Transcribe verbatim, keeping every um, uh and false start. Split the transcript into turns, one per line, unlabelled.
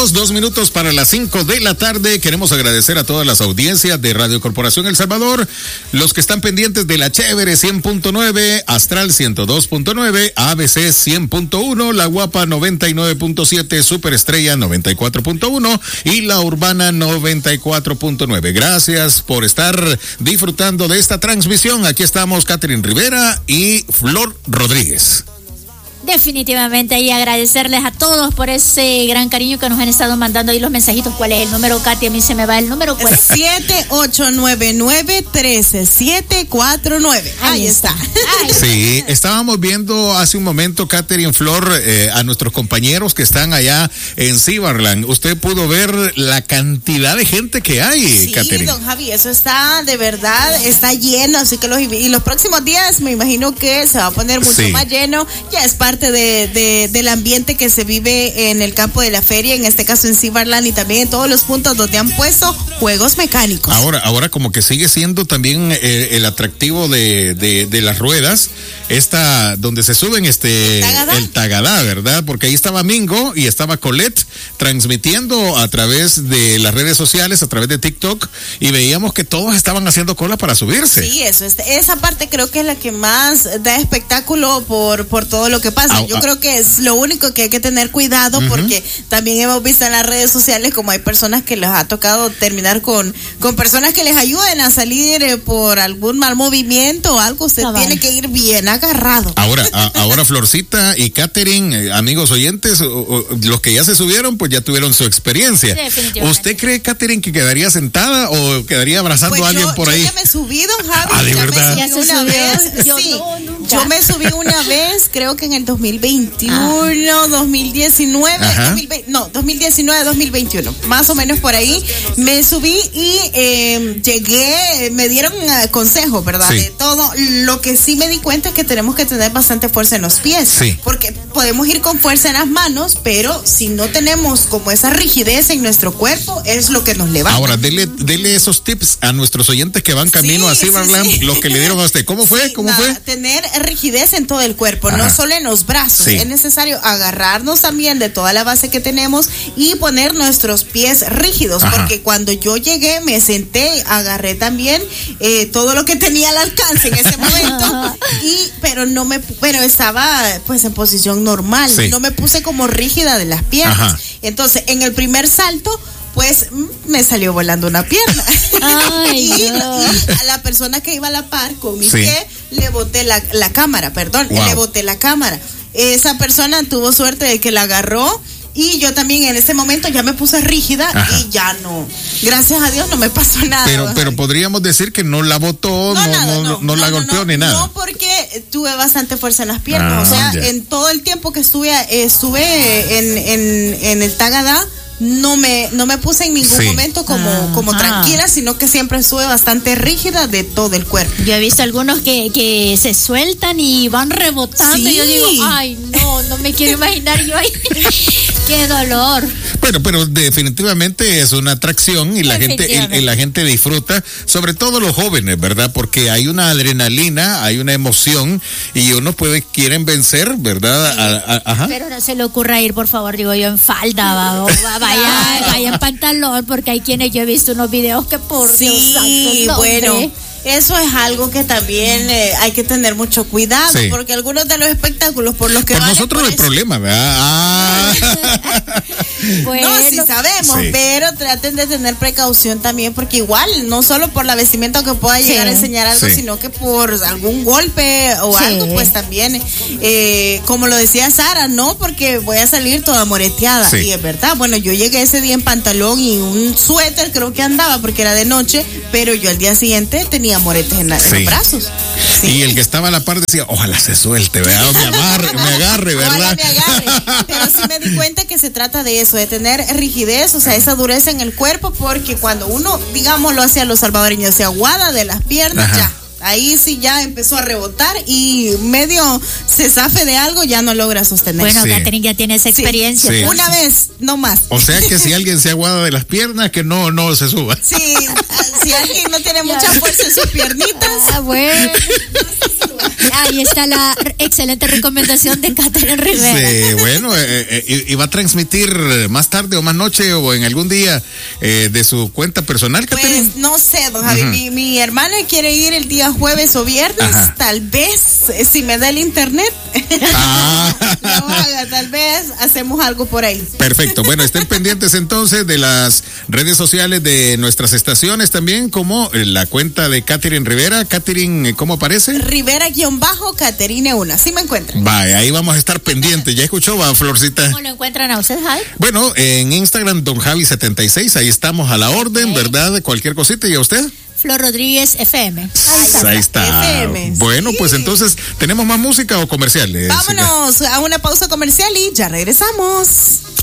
Dos minutos para las cinco de la tarde. Queremos agradecer a todas las audiencias de Radio Corporación El Salvador, los que están pendientes de la Chévere cien punto nueve, Astral ciento dos punto nueve, A B C cien punto uno, La Guapa noventa y nueve punto siete, Superestrella noventa y cuatro punto uno y La Urbana noventa y cuatro punto nueve. Gracias por estar disfrutando de esta transmisión. Aquí estamos Catherine Rivera y Flor Rodríguez.
Definitivamente, y agradecerles a todos por ese gran cariño que nos han estado mandando ahí los mensajitos. ¿Cuál es el número, Katy? A mí se me va el número. ¿Cuál es?
siete ocho nueve nueve, uno tres siete cuatro nueve. Ahí, Ahí está.
está.
Sí, estábamos viendo hace un momento, Catherine, Flor, eh, a nuestros compañeros que están allá en Cibarland. Usted pudo ver la cantidad de gente que hay,
sí,
Catherine.
Don Javi, eso está de verdad, está lleno, así que los, y los próximos días me imagino que se va a poner mucho
sí.
más lleno. Ya es parte de, de, del ambiente que se vive en el campo de la feria, en este caso en Cibarland, y también en todos los puntos donde han puesto juegos mecánicos.
Ahora, ahora como que sigue siendo también eh, el atractivo de, de, de las ruedas, esta donde se suben este
el Tagadá.
el Tagadá, ¿verdad? Porque ahí estaba Mingo y estaba Colette transmitiendo a través de las redes sociales, a través de TikTok, y veíamos que todos estaban haciendo cola para subirse.
Sí, eso es, esa parte creo que es la que más da espectáculo por, por todo lo que pasa. Ah, Yo ah, creo que es lo único que hay que tener cuidado, uh-huh. porque también hemos visto en las redes sociales como hay personas que les ha tocado terminar con, con personas que les ayuden a salir eh, por algún mal movimiento o algo. Usted ah, tiene vale. que ir bien agarrado.
Ahora, a, ahora Florcita y Catherine, eh, amigos oyentes, o, o, los que ya se subieron, pues ya tuvieron su experiencia. ¿Usted cree, Catherine, que quedaría sentada o quedaría abrazando
pues
a alguien
yo,
por
yo
ahí?
Yo ya me subí, don Javi.
Ah, ¿de
ya
verdad?
me subí una vez.
Yo,
sí.
no,
yo me subí una vez, creo que en el dos mil veintiuno, ah. dos mil diecinueve, dos mil veinte, no, dos mil diecinueve, dos mil veintiuno, más o menos por ahí. Me subí y eh, llegué, me dieron uh, consejos, ¿verdad? Sí. De todo. Lo que sí me di cuenta es que tenemos que tener bastante fuerza en los pies.
Sí.
Porque podemos ir con fuerza en las manos, pero si no tenemos como esa rigidez en nuestro cuerpo, es lo que nos levanta.
Ahora, dele, dele esos tips a nuestros oyentes que van camino
sí,
a Cibarland,
sí, sí.
los que le dieron a usted. ¿Cómo fue?
Sí,
¿Cómo
nada,
fue?
Tener rigidez en todo el cuerpo, Ajá. no solo en los brazos.
Sí.
Es necesario agarrarnos también de toda la base que tenemos y poner nuestros pies rígidos, Ajá. porque cuando yo llegué, me senté, agarré también eh, todo lo que tenía al alcance en ese momento, y pero no me, pero estaba pues en posición normal, sí. no me puse como rígida de las piernas. Ajá. Entonces, en el primer salto, pues me salió volando una pierna.
Ay,
y,
no.
y a la persona que iba a la par con mi
sí.
pie le boté la, la cámara, perdón, wow. le boté la cámara. Esa persona tuvo suerte de que la agarró. Y yo también en ese momento ya me puse rígida Ajá. y ya no, gracias a Dios no me pasó nada.
Pero, pero podríamos decir que no la botó, no, no,
nada,
no,
no,
no, no
no
la
no,
golpeó
no,
ni nada.
No, porque tuve bastante fuerza en las piernas.
Ah,
o sea,
yeah.
en todo el tiempo que estuve, estuve en, en, en el Tagadá, no me, no me puse en ningún sí. momento como, ah, como tranquila, sino que siempre estuve bastante rígida de todo el cuerpo.
Yo he visto algunos que, que se sueltan y van rebotando sí. y yo digo, ay no, no me quiero imaginar yo ahí. Qué dolor.
Bueno, pero definitivamente es una atracción y la gente y, y la gente disfruta, sobre todo los jóvenes, ¿verdad? Porque hay una adrenalina, hay una emoción y uno puede quieren vencer, ¿verdad?
Sí.
A, a, ajá.
Pero no se le ocurra ir, por favor, digo yo, en falda, va, va, vaya, vaya en pantalón, porque hay quienes yo he visto unos videos que por
sí,
Dios santo,
bueno.
hombre.
Eso es algo que también eh, hay que tener mucho cuidado, sí. porque algunos de los espectáculos por los que
por
van
nosotros no hay problema, ¿verdad? Ah.
Bueno, no, sí sabemos, sí. pero traten de tener precaución también, porque igual, no solo por la vestimenta que pueda llegar sí. a enseñar algo, sí. sino que por algún golpe o sí. algo, pues también, eh, como lo decía Sara, no, porque voy a salir toda moreteada, sí. y es verdad, bueno, yo llegué ese día en pantalón y un suéter, creo que andaba, porque era de noche, pero yo al día siguiente tenía moretes en, la, sí. en los brazos. Sí.
Y el que estaba a la par decía, ojalá se suelte, ¿verdad? Me agarre, me agarre, ¿verdad?
Ojalá me agarre. Pero sí me di cuenta que se trata de eso, de tener rigidez, o sea, esa dureza en el cuerpo, porque cuando uno, digamos, lo hacía los salvadoreños, se aguada de las piernas, Ajá. ya. Ahí sí ya empezó a rebotar y medio se zafe de algo, ya no logra sostener.
Bueno,
sí.
Catherine ya tiene esa experiencia.
Sí. Sí.
Una vez, no más.
O sea que si alguien se aguada de las piernas, que no, no se suba.
Sí, si alguien no tiene mucha fuerza en sus piernitas.
Ah, bueno. Ahí está la excelente recomendación de Catherine Rivera.
Sí, bueno, eh, eh, y va a transmitir más tarde o más noche o en algún día eh, de su cuenta personal, Catherine.
Pues no sé, don Javi, uh-huh. mi, mi hermana quiere ir el día jueves o viernes, Ajá. tal vez, si me da el internet, ah. lo haga, tal vez hacemos algo por ahí.
Perfecto, bueno, estén pendientes entonces de las redes sociales de nuestras estaciones también, como la cuenta de Catherine Rivera. Catherine, ¿cómo aparece?
Rivera-bajo Catherine una, así me encuentran.
Vaya, ahí vamos a estar pendientes. ¿Ya escuchó, va, Florcita?
¿Cómo lo encuentran a usted, Javi?
Bueno, en Instagram, Don Javi setenta y seis, ahí estamos a la orden, okay. ¿verdad? Cualquier cosita, ¿y a usted?
Flor Rodríguez F M.
Ahí está. Ahí está. F M, bueno, sí. Pues entonces, ¿tenemos más música o comerciales?
Vámonos a una pausa comercial y ya regresamos.